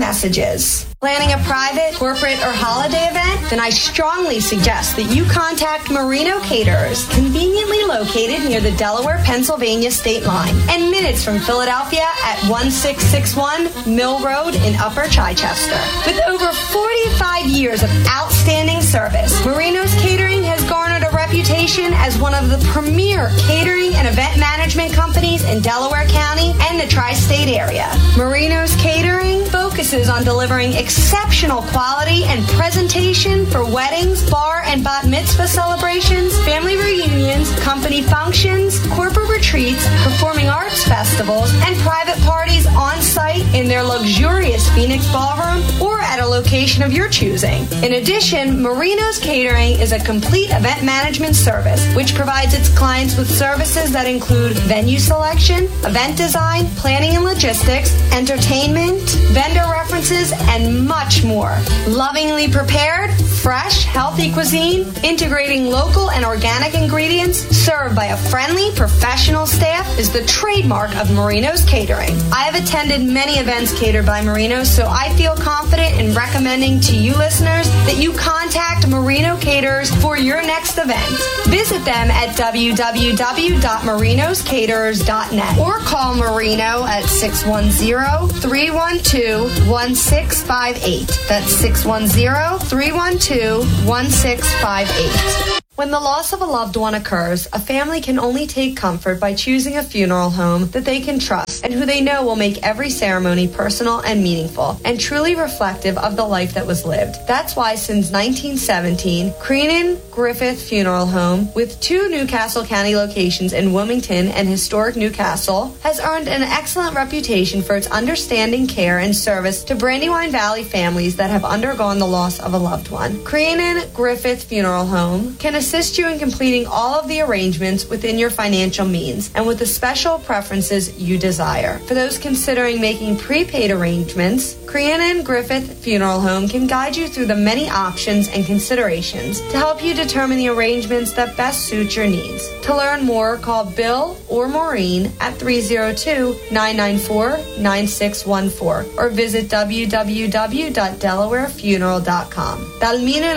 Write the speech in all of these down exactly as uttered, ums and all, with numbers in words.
messages. Planning a private, corporate, or holiday event? Then I strongly suggest that you contact Marino Caterers, conveniently located near the Delaware-Pennsylvania state line and minutes from Philadelphia at one six six one Mill Road in Upper Chichester. With over forty-five years of outstanding service, Marino's Catering has garnered a reputation as one of the premier catering and event management companies in Delaware County and the tri-state area. Marino's Catering focuses on delivering exceptional quality and presentation for weddings, bar and bat mitzvah celebrations, family reunions, company functions, corporate retreats, performing arts festivals, and private parties on site in their luxurious Phoenix Ballroom or at a location of your choosing. In addition, Marino's Catering is a complete event management service which provides its clients with services that include venue selection, event design, planning and logistics, entertainment, vendor references, and much more. Lovingly prepared, fresh, healthy cuisine, integrating local and organic ingredients, served by a friendly, professional staff is the trademark of Marino's Catering. I have attended many events catered by Marino's, so I feel confident in recommending to you listeners that you contact Marino Caterers for your next event. Visit them at w w w dot marinos caterers dot net or call Marino at six one zero, three one two, one six five eight. That's six one zero, three one two, one six five eight. When the loss of a loved one occurs, a family can only take comfort by choosing a funeral home that they can trust and who they know will make every ceremony personal and meaningful and truly reflective of the life that was lived. That's why since nineteen seventeen, Creenan Griffith Funeral Home, with two Newcastle County locations in Wilmington and historic Newcastle, has earned an excellent reputation for its understanding care and service to Brandywine Valley families that have undergone the loss of a loved one. Creenan Griffith Funeral Home can assist you in completing all of the arrangements within your financial means and with the special preferences you desire. For those considering making prepaid arrangements, Creenan Griffith Funeral Home can guide you through the many options and considerations to help you determine the arrangements that best suit your needs. To learn more, call Bill or Maureen at three oh two, nine nine four, nine six one four or visit w w w dot delaware funeral dot com. Dal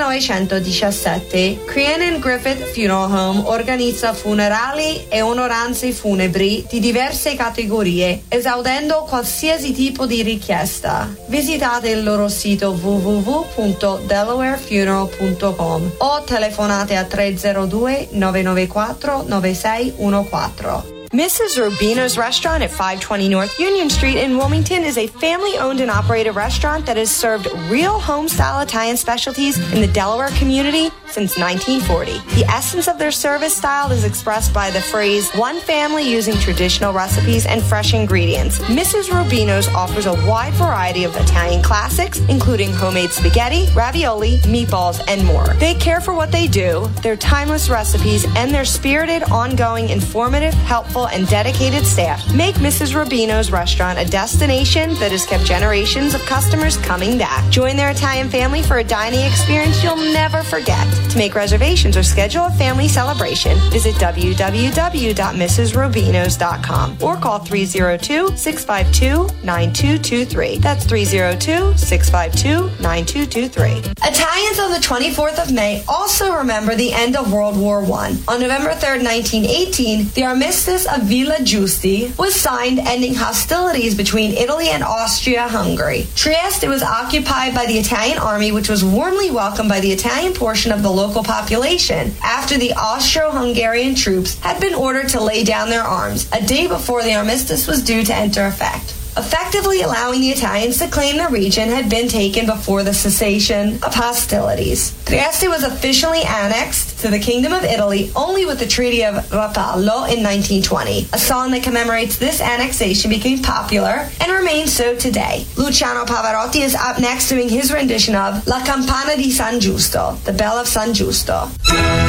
millenovecentodiciassette, Creenan Griffith Funeral Home organizza funerali e onoranze funebri di diverse categorie, esaudendo qualsiasi tipo di richiesta. Visitate il loro sito w w w punto delaware funeral punto com o telefonate a tre zero due, nove nove quattro, nove sei uno quattro. Missus Rubino's Restaurant at five twenty North Union Street in Wilmington is a family-owned and operated restaurant that has served real home-style Italian specialties in the Delaware community since nineteen forty. The essence of their service style is expressed by the phrase, one family using traditional recipes and fresh ingredients. Missus Rubino's offers a wide variety of Italian classics, including homemade spaghetti, ravioli, meatballs, and more. They care for what they do, their timeless recipes, and their spirited, ongoing, informative, helpful, and dedicated staff make Missus Rubino's Restaurant a destination that has kept generations of customers coming back. Join their Italian family for a dining experience you'll never forget. To make reservations or schedule a family celebration, visit w w w dot missus rubinos dot com or call three oh two, six five two, nine two two three. That's three oh two, six five two, nine two two three. Italians on the twenty-fourth of May also remember the end of World War One. On November third, nineteen eighteen, the Armistice of Villa Giusti was signed, ending hostilities between Italy and Austria-Hungary. Trieste was occupied by the Italian army, which was warmly welcomed by the Italian portion of the local population after the Austro-Hungarian troops had been ordered to lay down their arms a day before the armistice was due to enter effect, effectively allowing the Italians to claim the region had been taken before the cessation of hostilities. Trieste was officially annexed to the Kingdom of Italy only with the Treaty of Rapallo in nineteen twenty. A song that commemorates this annexation became popular and remains so today. Luciano Pavarotti is up next doing his rendition of La Campana di San Giusto, the Bell of San Giusto.